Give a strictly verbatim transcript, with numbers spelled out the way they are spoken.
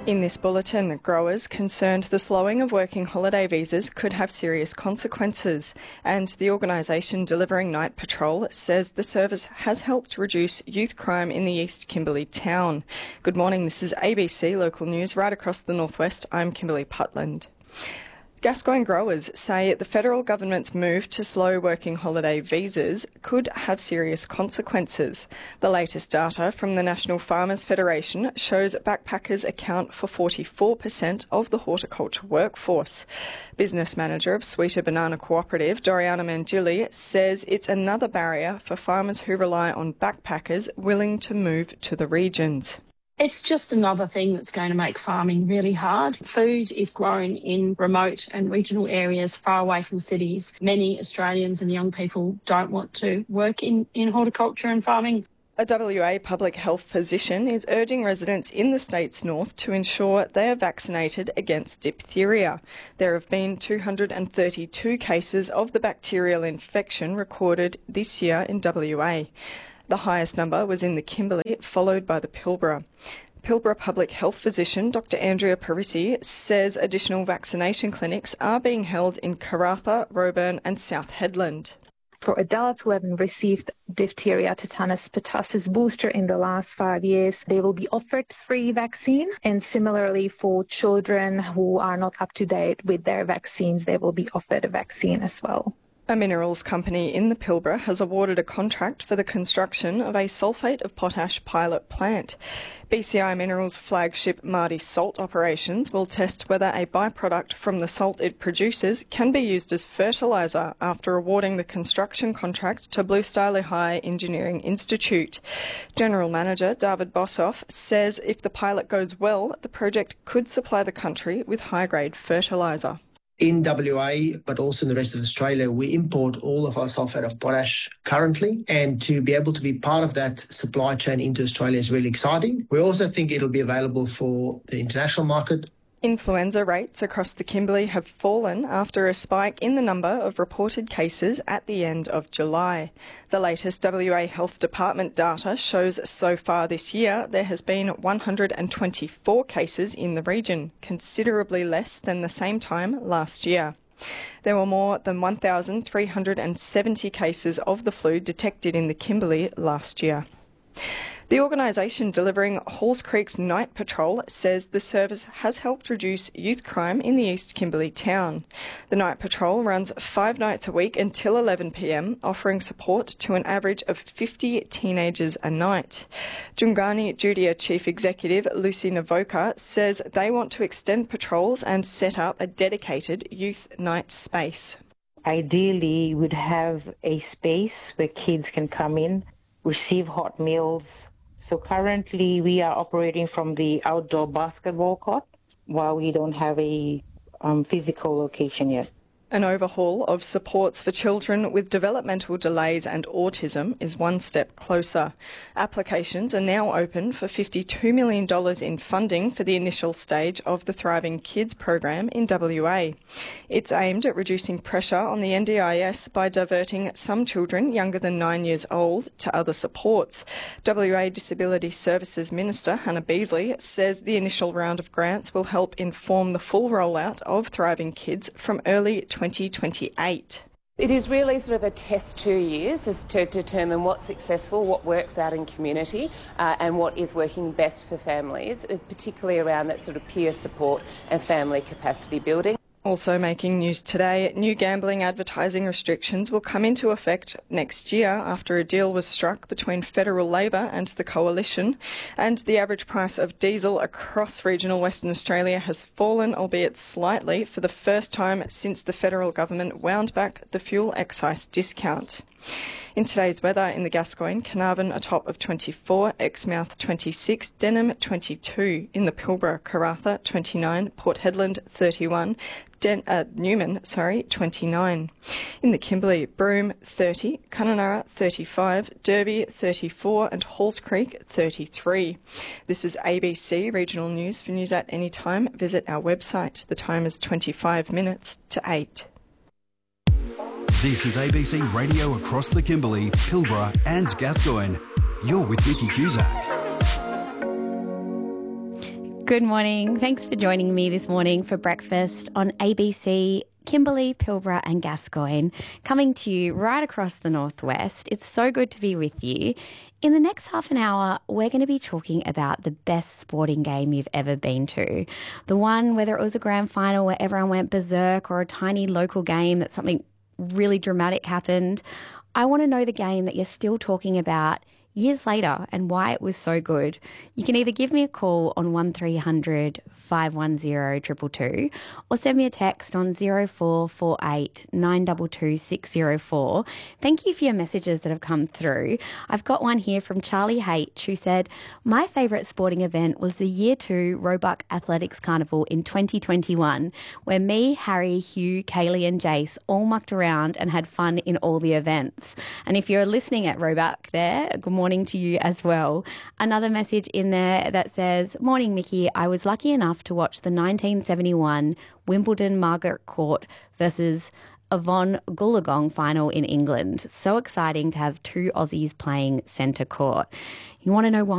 In this bulletin, growers concerned the slowing of working holiday visas could have serious consequences, and the organisation delivering Night Patrol says the service has helped reduce youth crime in the East Kimberley town. Good morning, this is A B C Local News right across the northwest. I'm Kimberly Putland. Gascoyne growers say the federal government's move to slow working holiday visas could have serious consequences. The latest data from the National Farmers Federation shows backpackers account for forty-four percent of the horticulture workforce. Business manager of Sweeter Banana Cooperative, Doriana Mangili, says it's another barrier for farmers who rely on backpackers willing to move to the regions. It's just another thing that's going to make farming really hard. Food is grown in remote and regional areas far away from cities. Many Australians and young people don't want to work in, in horticulture and farming. A W A public health physician is urging residents in the state's north to ensure they are vaccinated against diphtheria. There have been two hundred thirty-two cases of the bacterial infection recorded this year in W A. The highest number was in the Kimberley, followed by the Pilbara. Pilbara public health physician Doctor Andrea Parisi says additional vaccination clinics are being held in Karratha, Roebourne and South Hedland. For adults who haven't received diphtheria, tetanus, pertussis booster in the last five years, they will be offered free vaccine. And similarly for children who are not up to date with their vaccines, they will be offered a vaccine as well. A minerals company in the Pilbara has awarded a contract for the construction of a sulphate of potash pilot plant. B C I Minerals' flagship Mardi Salt operations will test whether a byproduct from the salt it produces can be used as fertiliser after awarding the construction contract to Blue Star Lehigh Engineering Institute. General Manager David Bossoff says if the pilot goes well, the project could supply the country with high-grade fertiliser. In W A, but also in the rest of Australia, we import all of our sulphate of potash currently, and to be able to be part of that supply chain into Australia is really exciting. We also think it'll be available for the international market. Influenza rates across the Kimberley have fallen after a spike in the number of reported cases at the end of July. The latest W A Health Department data shows so far this year there has been one hundred twenty-four cases in the region, considerably less than the same time last year. There were more than one thousand three hundred seventy cases of the flu detected in the Kimberley last year. The organisation delivering Halls Creek's Night Patrol says the service has helped reduce youth crime in the East Kimberley town. The Night Patrol runs five nights a week until eleven p m, offering support to an average of fifty teenagers a night. Jungani Judia Chief Executive Lucy Navoka says they want to extend patrols and set up a dedicated youth night space. Ideally, we'd have a space where kids can come in, receive hot meals. So currently we are operating from the outdoor basketball court while we don't have a um, physical location yet. An overhaul of supports for children with developmental delays and autism is one step closer. Applications are now open for fifty-two million dollars in funding for the initial stage of the Thriving Kids program in W A. It's aimed at reducing pressure on the N D I S by diverting some children younger than nine years old to other supports. W A Disability Services Minister Hannah Beasley says the initial round of grants will help inform the full rollout of Thriving Kids from early twenty twenty-eight. It is really sort of a test two years as to determine what's successful, what works out in community uh, and what is working best for families, particularly around that sort of peer support and family capacity building. Also making news today, new gambling advertising restrictions will come into effect next year after a deal was struck between Federal Labor and the Coalition, and the average price of diesel across regional Western Australia has fallen, albeit slightly, for the first time since the federal government wound back the fuel excise discount. In today's weather, in the Gascoyne, Carnarvon a top of twenty-four, Exmouth twenty-six, Denham twenty-two, in the Pilbara, Karratha twenty-nine, Port Hedland thirty-one, Den- uh, Newman, sorry, twenty-nine. In the Kimberley, Broome thirty, Kununurra thirty-five, Derby thirty-four and Halls Creek thirty-three. This is A B C Regional News. For news at any time, visit our website. The time is twenty-five minutes to eight. This is A B C Radio across the Kimberley, Pilbara and Gascoyne. You're with Nikki Cusack. Good morning. Thanks for joining me this morning for breakfast on A B C, Kimberley, Pilbara and Gascoyne, coming to you right across the northwest. It's so good to be with you. In the next half an hour, we're going to be talking about the best sporting game you've ever been to. The one, whether it was a grand final where everyone went berserk or a tiny local game that something really dramatic happened. I want to know the game that you're still talking about years later and why it was so good. You can either give me a call on one three hundred, five one zero, two two two or send me a text on zero four four eight, nine two two, six zero four. Thank you for your messages that have come through. I've got one here from Charlie H, who said, my favourite sporting event was the Year two Roebuck Athletics Carnival in twenty twenty-one, where me, Harry, Hugh, Kaylee and Jace all mucked around and had fun in all the events. And if you're listening at Roebuck there, good morning to you as well. Another message in there that says, morning Mickey, I was lucky enough to watch the nineteen seventy-one Wimbledon Margaret Court versus Yvonne Goolagong final in England. So exciting to have two Aussies playing centre court. You want to know why?